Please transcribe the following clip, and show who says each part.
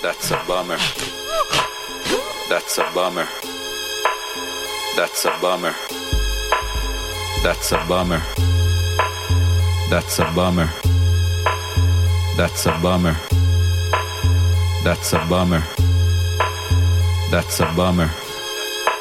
Speaker 1: That's a bummer. That's a bummer. That's a bummer. That's a bummer. That's a bummer. That's a bummer. That's a bummer. That's a bummer.